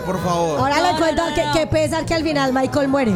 por favor. Ahora le cuento que pesar que al final Michael muere.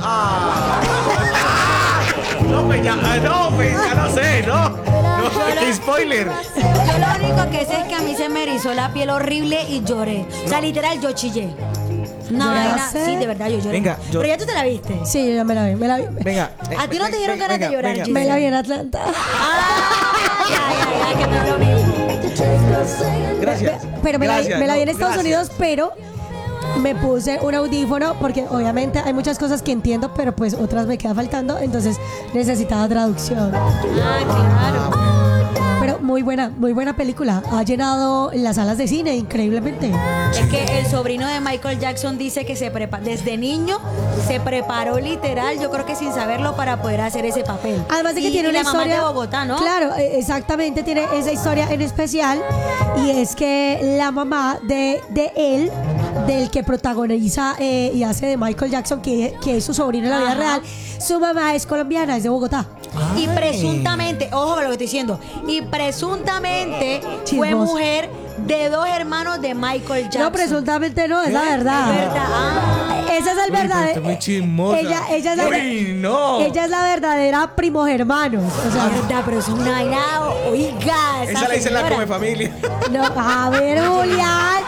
No, pues ya no sé, ¿no? Qué spoiler. Yo lo único que sé es que a mí se me erizó la piel horrible y lloré. O sea, literal, yo chillé. No, ¿Lloraste? sí, de verdad, yo lloré. Venga, Pero ya tú te la viste. Sí, yo ya me la vi. Venga. ¿A ti no te dieron ganas de llorar, Giselle? Me la vi en Atlanta. Ay, que no es lo mismo. Gracias. Pero me la vi en Estados gracias. Unidos, pero me puse un audífono porque obviamente hay muchas cosas que entiendo, pero pues otras me queda faltando, entonces necesitaba traducción. Claro. Pero muy buena película. Ha llenado las salas de cine increíblemente. Es que el sobrino de Michael Jackson dice que desde niño se preparó literal, yo creo que sin saberlo, para poder hacer ese papel. Además de que tiene y una la mamá historia de Bogotá, ¿no? Claro, exactamente, tiene esa historia en especial, y es que la mamá de él, del que protagoniza y hace de Michael Jackson, que es su sobrino en la vida real, su mamá es colombiana, es de Bogotá. Y presuntamente, ojo con lo que estoy diciendo, y presuntamente fue Chismoso. mujer de 2 hermanos de Michael Jackson. No, presuntamente no, es la verdad. Es verdad. Esa es el verdadero. Muy chismosa. Ella es la, Uy, no. ella es la verdadera primogermanos. O sea, Verdad, pero es una vaina, oiga, Esa la dice la señora. come familia. no, a ver, Julián.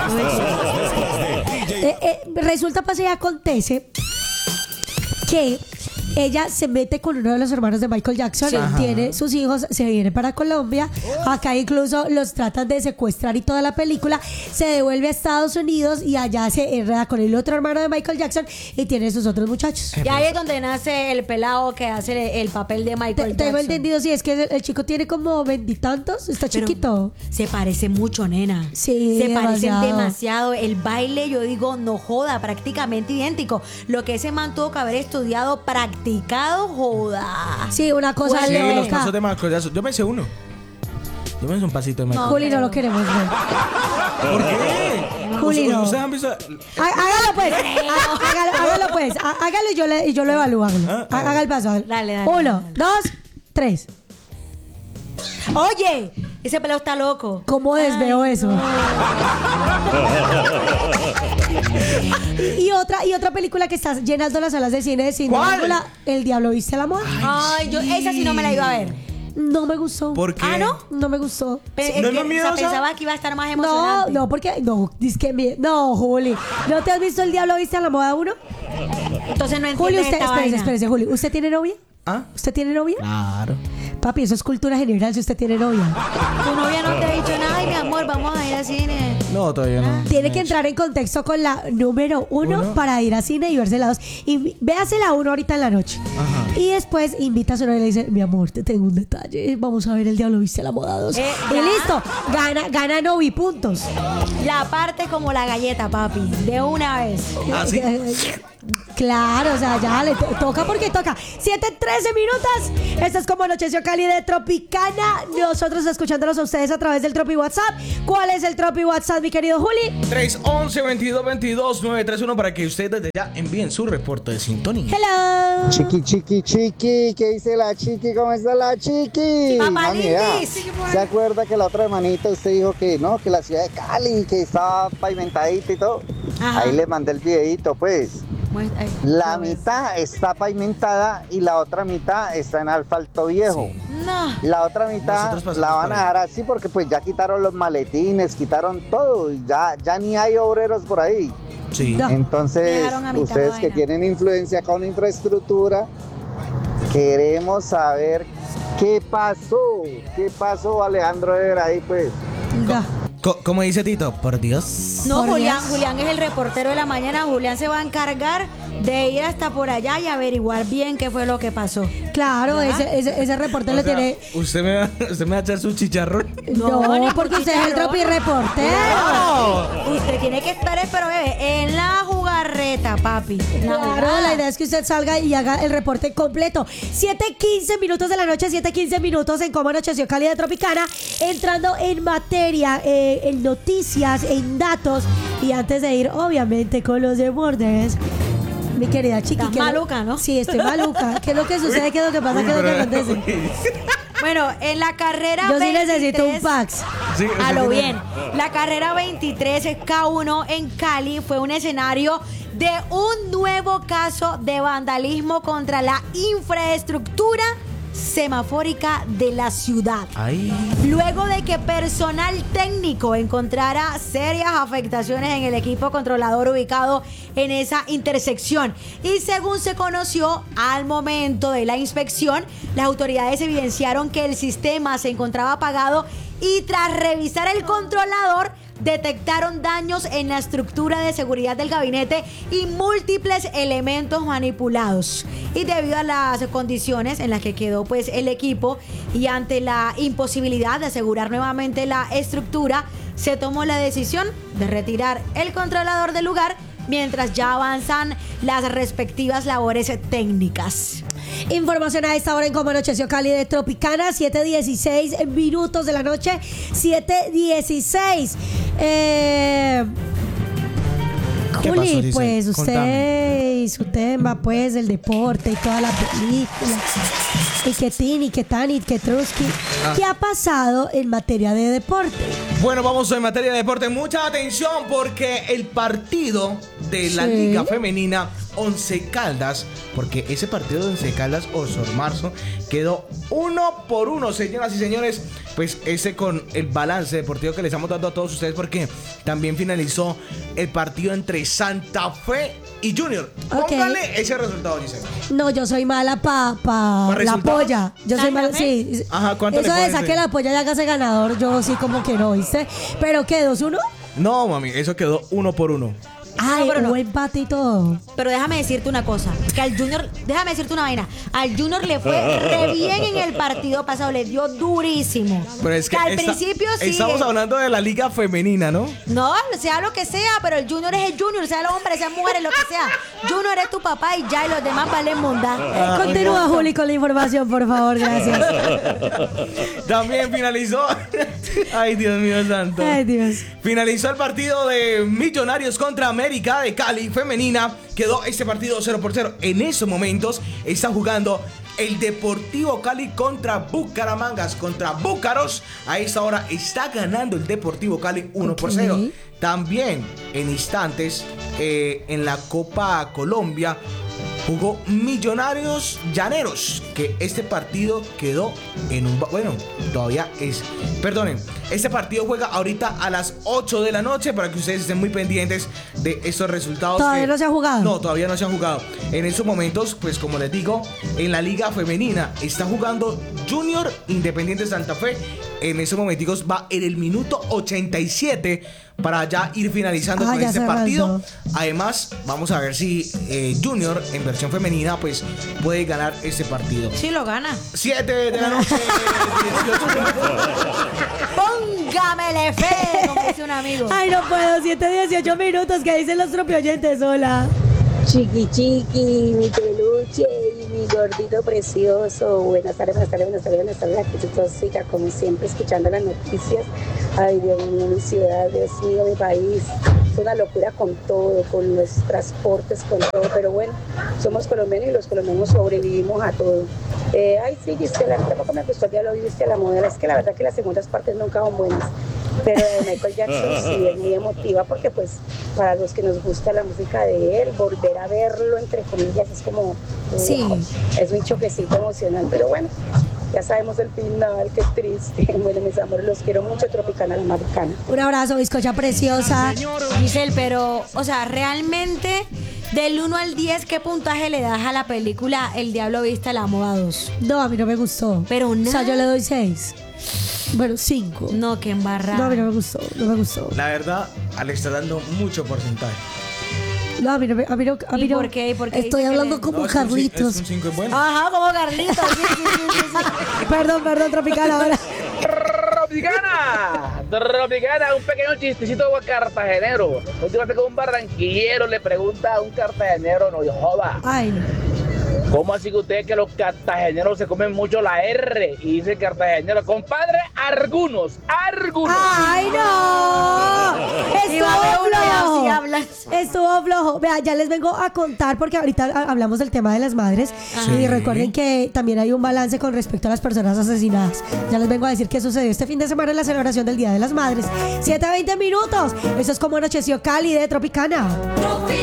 Resulta, pasa y acontece que ella se mete con uno de los hermanos de Michael Jackson, tiene sus hijos, se viene para Colombia, acá incluso los tratan de secuestrar y toda la película, se devuelve a Estados Unidos y allá se enreda con el otro hermano de Michael Jackson y tiene sus otros muchachos. Y ahí es donde nace el pelado que hace el papel de Michael Jackson. Tengo entendido, sí, es que el chico tiene como 20 y tantos, está Pero chiquito. se parece mucho, nena. Sí, se parecen demasiado. demasiado. El baile, yo digo, no joda, prácticamente idéntico. Lo que ese man tuvo que haber estudiado, practicado, joda. Sí, una cosa Pues Sí, los loca. pasos de Michael Jackson. Yo me hice uno. Yo me hice un pasito de Michael. Juli, no lo queremos ver. ¿Por qué? Juli, no. ¿Ustedes han visto? Hágalo pues, hágalo pues, hágalo y yo lo evalúo. Haga el paso. Dale. 1, 2, 3. Oye, ese pelado está loco. ¿Cómo desveo eso? Y otra película que está llenando las salas de cine sin ¿Cuál? película, El Diablo Viste la Moda. Ay, yo esa sí no me la iba a ver. No me gustó. ¿Por qué? Ah, ¿no? No me gustó. Pe- ¿No es es que, miedosa? pensaba que iba a estar más No, emocionante. no, porque no, Juli. ¿No te has visto El Diablo Viste a la Moda 1? Entonces no Juli, entiendes usted, esta vaina. espérese, Juli. ¿Usted tiene novia? ¿Ah? ¿Usted tiene novia? Claro. Papi, eso es cultura general si usted tiene novia. Tu novia no te ha dicho nada. Ay, mi amor, vamos a ir al cine. No, todavía no. Tiene que entrar en contexto con la número uno para ir a cine y verse la 2. Y véase la 1 ahorita en la noche. Ajá. Y después invita a su novia y le dice, mi amor, te tengo un detalle. Vamos a ver El Diablo Viste a la Moda 2. Y ya. listo, gana novi puntos. La parte como la galleta, papi. De una vez. ¿Ah, sí? Claro, o sea, ya le toca porque toca. 7:13 minutos. Esta es como Anocheció Cali de Tropicana. Nosotros escuchándolos a ustedes a través del Tropi WhatsApp. ¿Cuál es el Tropi WhatsApp, mi querido Juli? 311-2222-931 para que ustedes desde ya envíen su reporte de sintonía. Hello. Chiqui, ¿qué dice la chiqui? ¿Cómo está la chiqui? Papá Mami, vea, Lindis. ¿se acuerda que la otra hermanita usted dijo que no, que la ciudad de Cali, que estaba pavimentadita y todo? Ajá. Ahí le mandé el videito, pues. La Pues, mitad está pavimentada y la otra mitad está en asfalto viejo. no. La otra mitad Nosotros pasamos la van por a ahí. dejar así porque pues ya quitaron los maletines, quitaron todo, y ya ni hay obreros por ahí. Sí. No. Entonces, Dejaron a mitad ustedes la que vaina. tienen influencia con infraestructura, queremos saber qué pasó Alejandro Eder ahí, pues. Ya. ¿Cómo dice Tito? Por Dios. No, Por Julián, Dios. Julián es el reportero de la mañana. Julián se va a encargar de ir hasta por allá y averiguar bien qué fue lo que pasó. Claro, ese reporte lo tiene. ¿Usted me va a echar su chicharrón? No, ni porque usted es el chicharrón. Tropi reportero. Usted tiene que estar, pero bebé, en la jugarreta, papi. Claro, la idea es que usted salga y haga el reporte completo. 7:15 minutos de la noche, 7:15 minutos en Cómo Anocheció Cali de Tropicana. Entrando en materia, en noticias, en datos. Y antes de ir, obviamente, con los deportes. Mi querida Chiqui. Estás ¿qué es lo- maluca, ¿no? Sí, estoy maluca. ¿Qué es lo que sucede? ¿Qué es lo que pasa? ¿Qué es lo que acontece? Bueno, en la carrera Yo sí 23, necesito un fax. Sí, a lo sí, bien. La carrera 23 K1 en Cali fue un escenario de un nuevo caso de vandalismo contra la infraestructura semafórica de la ciudad. Ay. Luego de que personal técnico encontrara serias afectaciones en el equipo controlador ubicado en esa intersección. Y según se conoció al momento de la inspección, las autoridades evidenciaron que el sistema se encontraba apagado y tras revisar el controlador detectaron daños en la estructura de seguridad del gabinete y múltiples elementos manipulados. Y debido a las condiciones en las que quedó pues el equipo y ante la imposibilidad de asegurar nuevamente la estructura, se tomó la decisión de retirar el controlador del lugar mientras ya avanzan las respectivas labores técnicas. Información a esta hora en Cómo Anocheció Cali de Tropicana, 7:16 minutos de la noche, 7:16. ¿Qué Juli, pasó, Giselle? pues usted Contame. y su tema, pues, del deporte y toda la película. Y que tin, y que tan, y que truski. ¿Qué ha pasado en materia de deporte? Bueno, vamos en materia de deporte. Mucha atención porque el partido de la Sí. Liga Femenina Once Caldas, porque ese partido de Once Caldas, Osor Marzo, quedó 1-1, señoras y señores. Pues ese con el balance deportivo que les estamos dando a todos ustedes, porque también finalizó el partido entre Santa Fe y Junior. Ok. Póngale ese resultado, Giselle. No, yo soy mala pa la resultados? polla. Yo soy mala, sí. Ajá, ¿cuánto Eso le de pones, saque la polla y hágase ganador, yo sí como que no, ¿viste? ¿Pero qué, 2-1? No, mami, eso quedó 1-1. Ay, pero no. hubo empate y todo. Pero déjame decirte una cosa, que al Junior, déjame decirte una vaina, al Junior le fue re bien en el partido pasado, le dio durísimo. Pero es que al principio sí. estamos hablando de la Liga Femenina, ¿no? No, sea lo que sea, pero el Junior es el Junior, sea el hombre, sea mujer, lo que sea. Junior es tu papá y ya, y los demás valen monda. Continúa, Juli, con la información, por favor, gracias. También finalizó. Ay, Dios mío santo. Ay, Dios. Finalizó el partido de Millonarios contra América de Cali femenina. Quedó este partido 0-0. En esos momentos está jugando el Deportivo Cali contra Bucaramangas, contra Búcaros. A esta hora está ganando el Deportivo Cali 1-0. Ok. También en instantes en la Copa Colombia jugó Millonarios Llaneros, que este partido quedó en un... Bueno, todavía es... Perdonen, este partido juega ahorita a las 8 de la noche para que ustedes estén muy pendientes de estos resultados. ¿Todavía no se ha jugado? No, todavía no se han jugado. En estos momentos, pues como les digo, en la Liga Femenina está jugando Junior Independiente Santa Fe. En esos momenticos va en el minuto 87 para ya ir finalizando con ya este cerrando. partido. Además, vamos a ver si Junior en versión femenina pues puede ganar este partido. Sí lo gana. 7 de la noche, 18 minutos. Póngamele fe, como dice un amigo. Ay, no puedo, 7:18 minutos, que dicen los propios oyentes, hola. Chiqui chiqui, mi peluche y mi gordito precioso. Buenas tardes, buenas tardes, buenas tardes, buenas tardes. Aquí estoy tóxica, como siempre, escuchando las noticias. Ay, Dios mío, mi ciudad, Dios mío, mi país. Es una locura con todo, con los transportes, con todo. Pero bueno, somos colombianos y los colombianos sobrevivimos a todo. Ay, sí, Gisela, tampoco me gustó, ya lo viste a la modelo. Es que la verdad que las segundas partes nunca son buenas. Pero de Michael Jackson sí es muy emotiva porque pues para los que nos gusta la música de él, volver a verlo entre comillas es como Sí. wow, es un choquecito emocional, pero bueno, ya sabemos el final, qué triste. Bueno, mis amores, los quiero mucho, Tropicana la Marcana. Un abrazo, bizcocha preciosa. Giselle, pero, o sea, realmente, del 1 al 10, ¿qué puntaje le das a la película El Diablo Viste a la Moda 2? No, a mí no me gustó. Pero O sea, nada. yo le doy 6. Bueno, 5. No, que embarrada. No, a mí no me gustó, no me gustó. La verdad, le está dando mucho porcentaje. No, a mí no me... A mí no, a mí ¿Y no. por qué? ¿Y por qué Estoy dice que hablando le- como No, es un Carlitos. 5 es bueno. Ajá, como Carlitos. Sí, sí, sí, sí. Perdón, Tropicana, ahora. Tropicana, un pequeño chistecito cartagenero. Últimamente con un barranquillero le pregunta a un cartagenero, no joda, Ay, ¿cómo así que ustedes que los cartageneros se comen mucho la R? Y dice el cartagenero, compadre, algunos. ¡ay, no! Y va a haber uno y así ¡Estúpido! balance. Estuvo flojo. Vea, ya les vengo a contar porque ahorita hablamos del tema de las madres. Y recuerden que también hay un balance con respecto a las personas asesinadas. Ya les vengo a decir qué sucedió este fin de semana en la celebración del Día de las Madres. 7:20 minutos. Eso es como anocheció Cali de Tropicana.